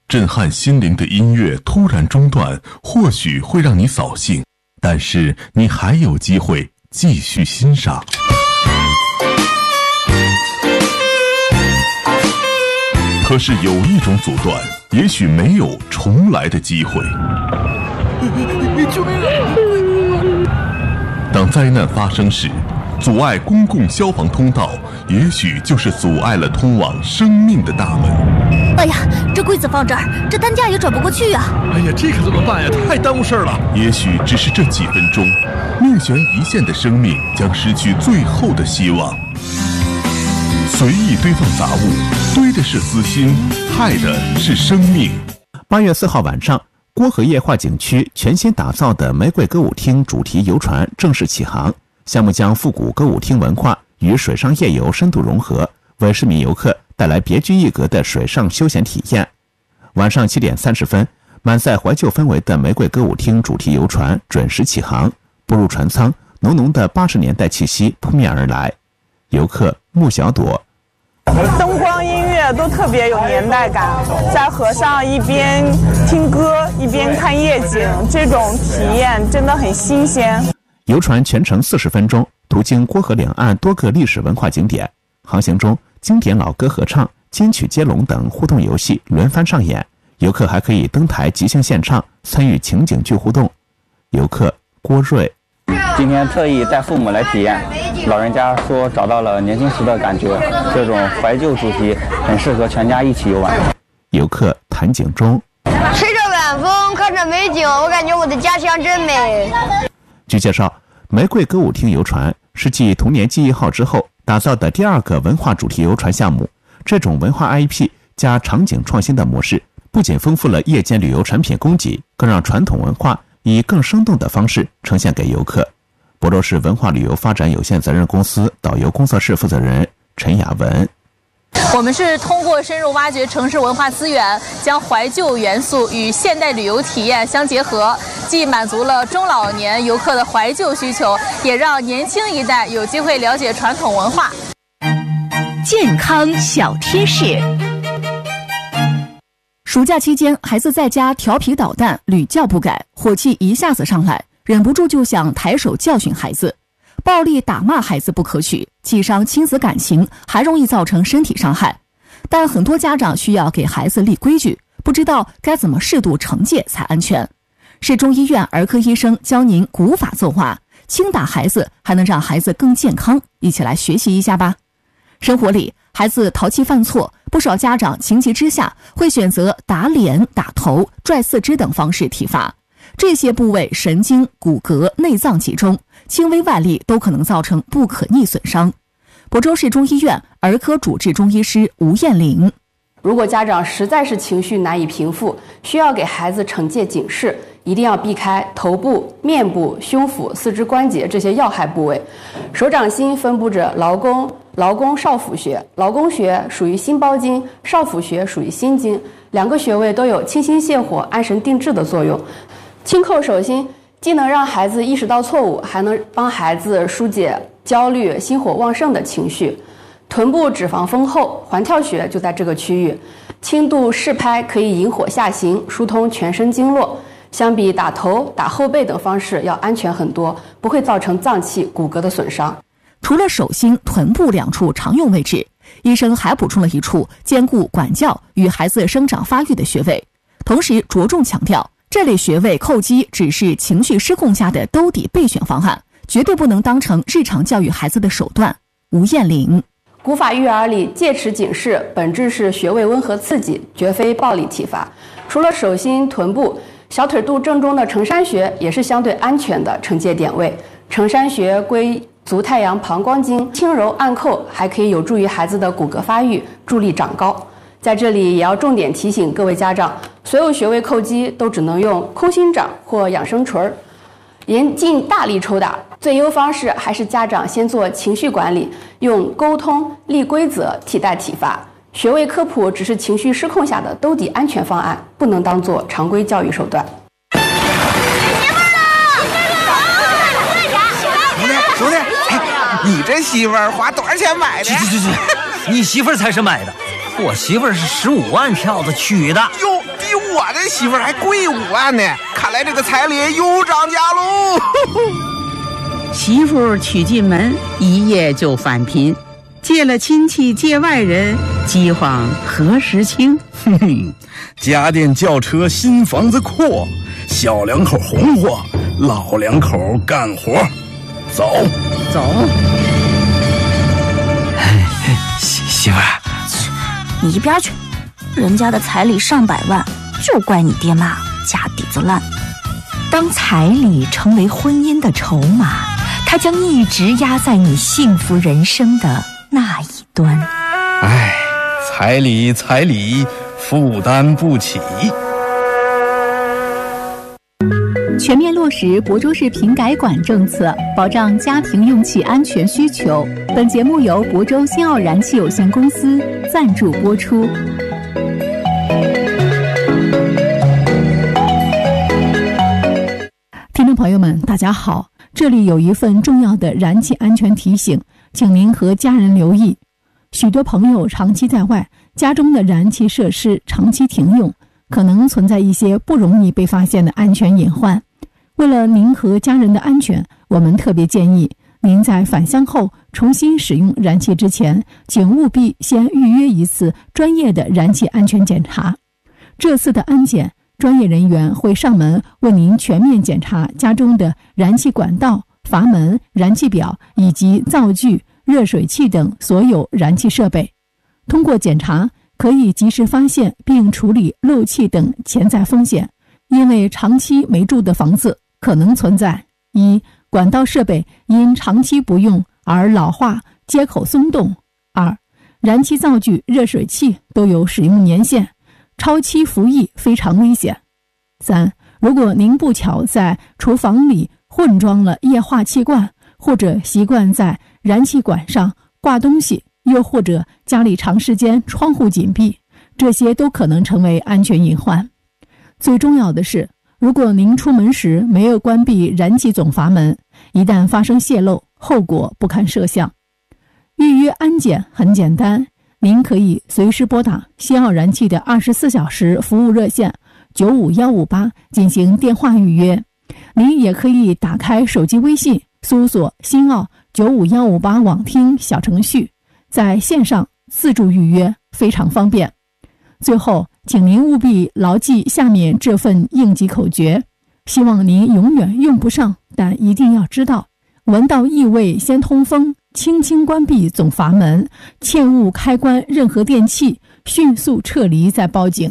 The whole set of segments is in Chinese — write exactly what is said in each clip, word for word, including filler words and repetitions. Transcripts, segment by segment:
震撼心灵的音乐突然中断，或许会让你扫兴，但是你还有机会继续欣赏。可是有一种阻断，也许没有重来的机会。救命啊！当灾难发生时，阻碍公共消防通道，也许就是阻碍了通往生命的大门。 哎呀，这柜子放这儿，这担架也转不过去啊！ 哎呀，这可怎么办呀？太耽误事儿了。 也许只是这几分钟，命悬一线的生命将失去最后的希望。随意堆放杂物，堆的是私心，害的是生命。 八月四号晚上，郭河液化景区全新打造的玫瑰歌舞厅主题游船正式启航。项目将复古歌舞厅文化与水上夜游深度融合，为市民游客带来别具一格的水上休闲体验。晚上七点三十分，满载怀旧氛围的玫瑰歌舞厅主题游船准时启航。步入船舱，浓浓的八十年代气息扑面而来。游客穆小朵， 灯光音乐都特别有年代感，在河上一边听歌一边看夜景，这种体验真的很新鲜。 游船全程四十分钟，途经郭河两岸多个历史文化景点。航行中，经典老歌合唱、金曲接龙等互动游戏轮番上演，游客还可以登台即兴献唱，参与情景剧互动。游客郭瑞， 今天特意带父母来体验，老人家说找到了年轻时的感觉，这种怀旧主题很适合全家一起游玩。 游客谭景忠， 吹着晚风，看着美景，我感觉我的家乡真美。 据介绍，玫瑰歌舞厅游船是继童年记忆号之后打造的第二个文化主题游船项目。这种文化 I P 加场景创新的模式，不仅丰富了夜间旅游产品供给，更让传统文化以更生动的方式呈现给游客。亳州市文化旅游发展有限责任公司导游工作室负责人陈雅文， 我们是通过深入挖掘城市文化资源，将怀旧元素与现代旅游体验相结合，既满足了中老年游客的怀旧需求，也让年轻一代有机会了解传统文化。 健康小贴士。暑假期间，孩子在家调皮捣蛋，屡教不改，火气一下子上来，忍不住就想抬手教训孩子。暴力打骂孩子不可取，既伤亲子感情，还容易造成身体伤害。但很多家长需要给孩子立规矩，不知道该怎么适度惩戒才安全。市中医院儿科医生教您古法作画，轻打孩子还能让孩子更健康，一起来学习一下吧。生活里，孩子淘气犯错，不少家长情急之下会选择打脸、打头、拽四肢等方式体罚。这些部位神经、骨骼、内脏集中，轻微外力都可能造成不可逆损伤。亳州市中医院儿科主治中医师吴艳玲， 如果家长实在是情绪难以平复，需要给孩子惩戒警示，一定要避开头部、面部、胸腹、四肢关节这些要害部位。手掌心分布着劳宫、劳宫少府穴，劳宫穴属于心包经，少府穴属于心经，两个穴位都有清心泻火、安神定志的作用。轻叩手心，既能让孩子意识到错误，还能帮孩子疏解焦虑、心火旺盛的情绪。臀部脂肪丰厚，环跳穴就在这个区域，轻度试拍可以引火下行，疏通全身经络。相比打头、打后背等方式要安全很多，不会造成脏器、骨骼的损伤。 除了手心、臀部两处常用位置，医生还补充了一处兼顾管教与孩子生长发育的穴位，同时着重强调，这类穴位叩击只是情绪失控下的兜底备选方案，绝对不能当成日常教育孩子的手段。吴艳玲， 古法育儿里戒尺警示本质是穴位温和刺激，绝非暴力体罚。除了手心、臀部，小腿肚正中的承山穴也是相对安全的惩戒点位。承山穴归足太阳膀胱经，轻柔按扣还可以有助于孩子的骨骼发育，助力长高。在这里也要重点提醒各位家长，所有穴位叩击都只能用空心掌或养生锤儿，严禁大力抽打。最优方式还是家长先做情绪管理，用沟通、立规则替代体罚。穴位科普只是情绪失控下的兜底安全方案，不能当做常规教育手段。 兄弟，哎，你这媳妇儿花多少钱买的？ 去去去去，你媳妇儿才是买的。 我媳妇儿是十五万票子娶的。 哟，比我的媳妇儿还贵五万呢！看来这个彩礼又涨价喽。 媳妇娶进门，一夜就返贫，借了亲戚借外人，饥荒何时清？ 哼哼，家电轿车新房子阔，小两口红火，老两口干活。走走。 媳媳妇儿， 你一边去！人家的彩礼上百万，就怪你爹妈家底子烂。 当彩礼成为婚姻的筹码，它将一直压在你幸福人生的那一端。 唉，彩礼彩礼，负担不起。 全面落实亳州市品改管政策，保障家庭用气安全需求。本节目由亳州新奥燃气有限公司赞助播出。听众朋友们，大家好，这里有一份重要的燃气安全提醒，请您和家人留意。许多朋友长期在外，家中的燃气设施长期停用，可能存在一些不容易被发现的安全隐患。为了您和家人的安全，我们特别建议您在返乡后重新使用燃气之前，请务必先预约一次专业的燃气安全检查。这次的安检，专业人员会上门为您全面检查家中的燃气管道、阀门、燃气表以及灶具、热水器等所有燃气设备。通过检查，可以及时发现并处理漏气等潜在风险，因为长期没住的房子可能存在：一、管道设备因长期不用而老化、接口松动；二、燃气灶具、热水器都有使用年限，超期服役非常危险；三、如果您不巧在厨房里混装了液化气罐，或者习惯在燃气管上挂东西，又或者家里长时间窗户紧闭，这些都可能成为安全隐患。最重要的是，如果您出门时没有关闭燃气总阀门，一旦发生泄漏，后果不堪设想。预约安检很简单，您可以随时拨打新奥燃气的二十四小时服务热线九五一五八进行电话预约。您也可以打开手机微信，搜索新奥九五一五八网听小程序，在线上自助预约，非常方便。最后，请您务必牢记下面这份应急口诀，希望您永远用不上，但一定要知道：闻到异味先通风，轻轻关闭总阀门，切勿开关任何电器，迅速撤离再报警。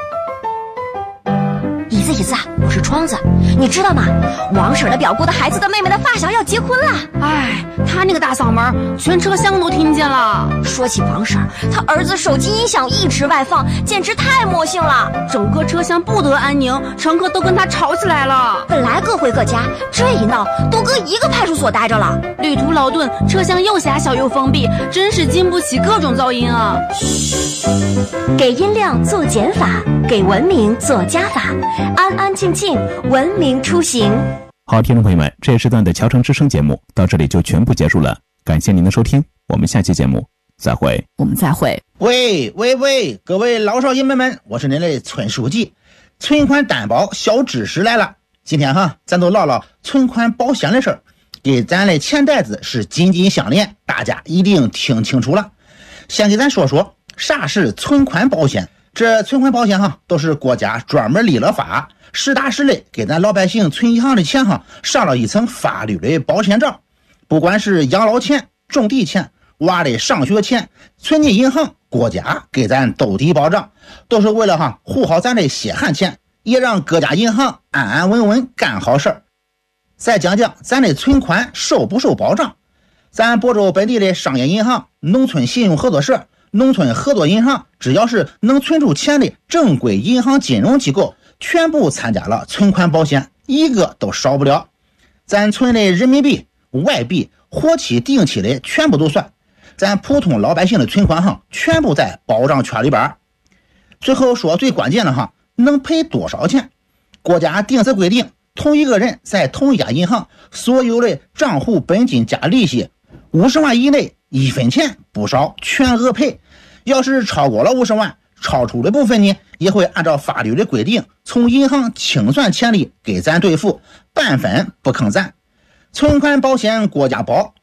椅子椅子，我是窗子，你知道吗？王婶的表姑的孩子的妹妹的发小要结婚了。 哎，他那个大嗓门，全车厢都听见了。 说起王婶，他儿子手机音响一直外放，简直太魔性了， 整个车厢不得安宁，乘客都跟他吵起来了。 本来各回各家，这一闹都搁一个派出所待着了。 旅途劳顿，车厢又狭小又封闭，真是经不起各种噪音啊。 嘘，给音量做减法，给文明做加法，安安静静，文明出行。 好，听众朋友们，这一时段的桥城之声节目到这里就全部结束了，感谢您的收听，我们下期节目再会。 我们再会。 喂喂喂，各位老少爷们们，我是您的村书记。存款担保小知识来了，今天哈，咱都唠唠存款保险的事儿，给咱的钱袋子是紧紧相连，大家一定听清楚了。先给咱说说啥是存款保险。这存款保险哈，都是国家专门立了法，实打实的给咱老百姓存银行的钱哈，上了一层法律的保险罩。不管是养老钱、种地钱、娃的上学钱，存进银行，国家给咱兜底保障，都是为了哈护好咱的血汗钱，也让各家银行安安稳稳干好事儿。再讲讲咱的存款受不受保障。咱亳州本地的商业银行、农村信用合作社、农村合作银行，只要是能存出钱的正规银行金融机构，全部参加了存款保险，一个都少不了。咱存的人民币、外币、活期、定期的全部都算，咱普通老百姓的存款哈，全部在保障圈里边。最后说最关键的哈，能赔多少钱？国家定则规定，同一个人在同一家银行所有的账户本金加利息五十万以内，一分钱不少，全额赔。 要是超过了五十万，超出的部分呢，也会按照法律的规定，从银行清算钱利给咱兑付，半分不坑咱。存款保险国家保，